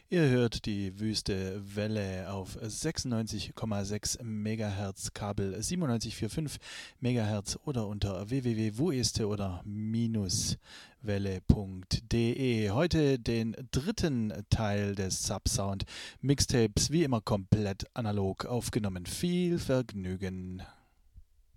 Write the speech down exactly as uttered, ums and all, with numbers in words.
Ihr hört die Wüste Welle auf sechsundneunzig Komma sechs Megahertz, Kabel siebenundneunzig Komma fünfundvierzig Megahertz oder unter w w w punkt wueste oder minuswelle punkt de. Heute den dritten Teil des Subsound Mixtapes, wie immer komplett analog aufgenommen. Viel Vergnügen.